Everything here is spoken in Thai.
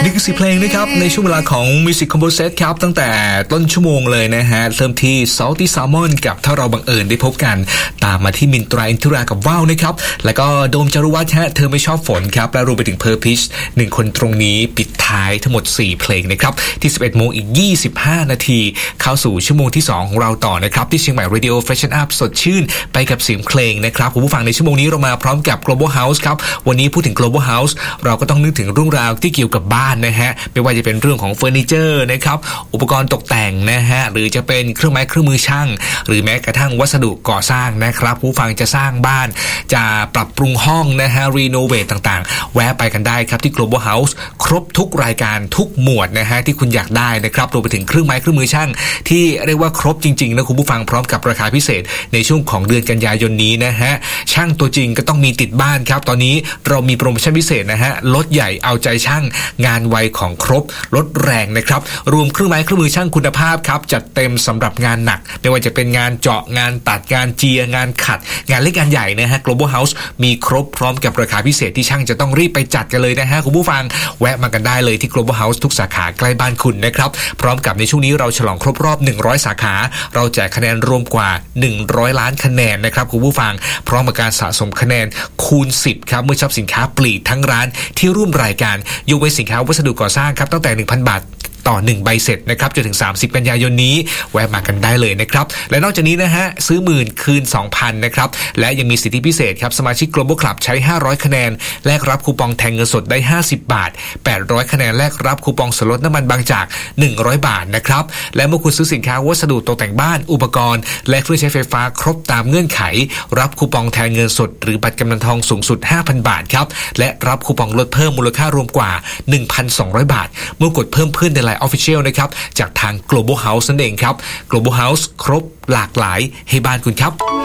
นี่คือ4เพลงนะครับในช่วงเวลาของ Music Combo Set ครับตั้งแต่ต้นชั่วโมงเลยนะฮะเริ่มที่ Salty Salmon กับถ้าเราบังเอิญได้พบกันตามมาที่มินตราอินทุรากับว่าวนะครับแล้วก็โดมจารุวัฒน์ฮะเธอไม่ชอบฝนครับและรวมไปถึงเพอร์พิช1คนตรงนี้ปิดท้ายทั้งหมด4เพลงนะครับที่11โมงอีก25นาทีเข้าสู่ชั่วโมงที่2ของเราต่อนะครับที่เชียงใหม่ Radio Freshen Up สดชื่นไปกับเสียงเพลงนะครับคุณผู้ฟังในชั่วโมงนี้เรามาพร้อมกับ Global House ครับวันนี้พูดถึง Global House เราก็ต้องนึกถึงเรื่องราวที่เกี่ยวกับบ้านนะฮะไม่ว่าจะเป็นเรื่องของเฟอร์นิเจอร์นะครับอุปกรณ์ตกแต่งนะฮะหรือจะเป็นเครื่องไม้เครื่องมือช่างหรือแม้กระทั่งวัสดุก่อสร้างนะครับผู้ฟังจะสร้างบ้านจะปรับปรุงห้องนะฮะรีโนเวทต่างๆแวะไปกันได้ครับที่ Global House ครบทุกรายการทุกหมวดนะฮะที่คุณอยากได้นะครับรวมไปถึงเครื่องไม้เครื่องมือช่างที่เรียกว่าครบจริงๆนะคุณผู้ฟังพร้อมกับราคาพิเศษในช่วงของเดือนกันยายนนี้นะฮะช่างตัวจริงก็ต้องมีติดบ้านครับตอนนี้เรามีโปรโมชั่นพิเศษนะฮะลดใหญ่เอาใจช่างงานไวของครบลดแรงนะครับรวมเครื่องไม้เครื่องมือช่างคุณภาพครับจัดเต็มสำหรับงานหนักไม่ว่าจะเป็นงานเจาะงานตัดงานเจียงานขัดงานเล็กงานใหญ่นะฮะ Global House มีครบพร้อมกับราคาพิเศษที่ช่างจะต้องรีบไปจัดกันเลยนะฮะคุณผู้ฟังแวะมากันได้เลยที่ Global House ทุกสาขาใกล้บ้านคุณนะครับพร้อมกับในช่วงนี้เราฉลองครบรอบ100สาขาเราแจกคะแนนรวมกว่า100ล้านคะแนนนะครับคุณผู้ฟังพร้อมกับการสะสมคะแนนคูณ10ครับเมื่อช็อปสินค้าปลีกทั้งร้านที่ร่วมรายการยกเว้นสินค้าวัสดุก่อสร้างครับตั้งแต่ 1,000 บาทต่อ1ใบเสร็จนะครับจนถึง30กันยายนนี้แวะมากันได้เลยนะครับและนอกจากนี้นะฮะซื้อ10,000คืน 2,000 นะครับและยังมีสิทธิพิเศษครับสมาชิก Global Club ใช้500คะแนนแลกรับคูปองแทนเงินสดได้50บาท800คะแนนแลกรับคูปองส่วนลดน้ำมันบางจาก100บาทนะครับและเมื่อคุณซื้อสินค้าวัสดุตกแต่งบ้านอุปกรณ์และเครื่องใช้ไฟฟ้าครบตามเงื่อนไขรับคูปองแทนเงินสดหรือบัตรกำนันทองสูงสุด 5,000 บาทครับและรับคูปองลดเพิ่มมูลค่ารวมกว่า 1,200 บาทเมื่อกดเพิ่มเพื่อนในไลน์ Official นะครับจากทาง Global House นั่นเองครับ Global House ครบหลากหลายให้บ้านคุณครับ